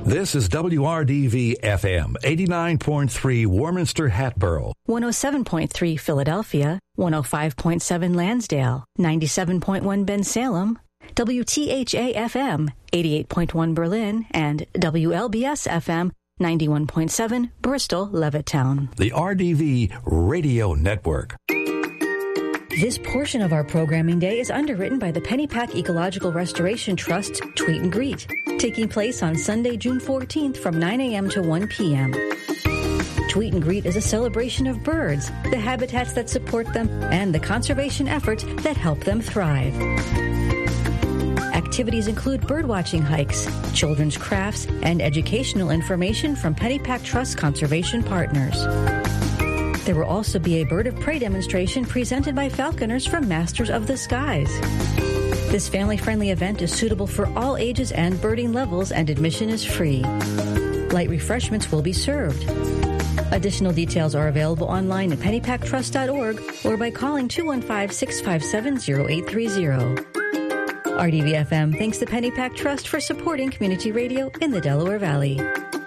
This is WRDV-FM, 89.3 Warminster, Hatboro. 107.3 Philadelphia, 105.7 Lansdale, 97.1 Bensalem, WTHA-FM, 88.1 Berlin, and WLBS-FM, 91.7 Bristol, Levittown. The RDV Radio Network. This portion of our programming day is underwritten by the Pennypack Ecological Restoration Trust Tweet and Greet, taking place on Sunday, June 14th from 9 a.m. to 1 p.m. Tweet and Greet is a celebration of birds, the habitats that support them, and the conservation efforts that help them thrive. Activities include birdwatching hikes, children's crafts, and educational information from Pennypack Trust conservation partners. There will also be a bird of prey demonstration presented by falconers from Masters of the Skies. This family-friendly event is suitable for all ages and birding levels, and admission is free. Light refreshments will be served. Additional details are available online at pennypacktrust.org or by calling 215-657-0830. RDV-FM thanks the Pennypack Trust for supporting community radio in the Delaware Valley.